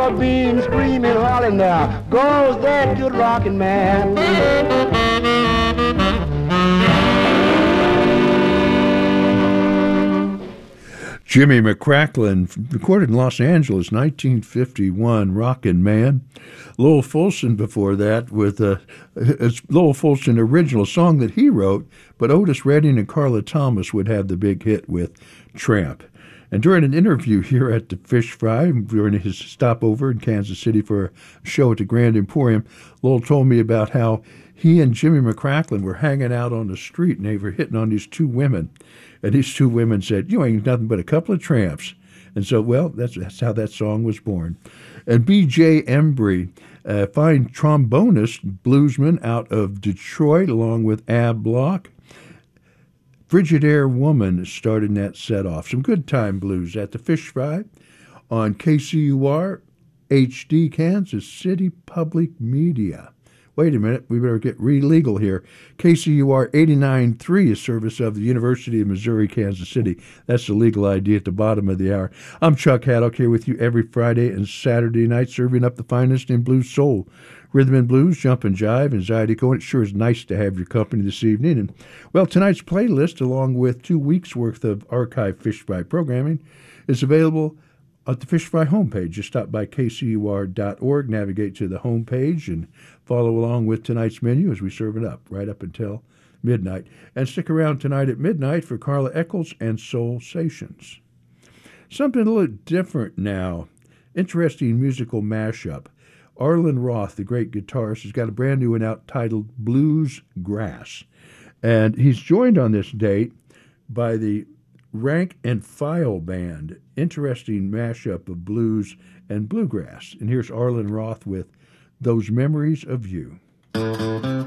being screaming, hollering there goes that good rockin' man. Jimmy McCracklin, recorded in Los Angeles, 1951, Rockin' Man. Lowell Fulson before that with a Lowell Fulson original song that he wrote, but Otis Redding and Carla Thomas would have the big hit with Tramp. And during an interview here at the Fish Fry, during his stopover in Kansas City for a show at the Grand Emporium, Lowell told me about how he and Jimmy McCracklin were hanging out on the street and they were hitting on these two women. And these two women said, "You ain't nothing but a couple of tramps." And so, well, that's how that song was born. And B.J. Embry, a fine trombonist, bluesman out of Detroit, along with Ab Block. Frigidaire Woman starting that set off. Some good time blues at the Fish Fry on KCUR HD, Kansas City Public Media. Wait a minute, we better get legal here. KCUR 89.3 is service of the University of Missouri, Kansas City. That's the legal ID at the bottom of the hour. I'm Chuck Haddock here with you every Friday and Saturday night, serving up the finest in blues soul. Rhythm and blues, jump and jive, and Zydeco. It sure is nice to have your company this evening. And, well, tonight's playlist, along with 2 weeks' worth of archive Fish Fry programming, is available at the Fish Fry homepage. Just stop by kcur.org, navigate to the homepage, and follow along with tonight's menu as we serve it up right up until midnight. And stick around tonight at midnight for Carla Eccles and Soul Sations. Something a little different now. Interesting musical mashup. Arlen Roth, the great guitarist, has got a brand new one out titled Blues Grass. And he's joined on this date by the Rank and File Band. Interesting mashup of blues and bluegrass. And here's Arlen Roth with Those Memories of You.